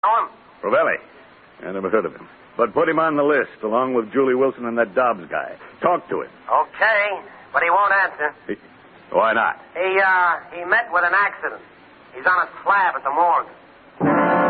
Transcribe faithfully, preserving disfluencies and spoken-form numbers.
Know him? Rovelli. I never heard of him. But put him on the list, along with Julie Wilson and that Dobbs guy. Talk to him. Okay, but he won't answer. He, why not? He, uh, he met with an accident. He's on a slab at the morgue.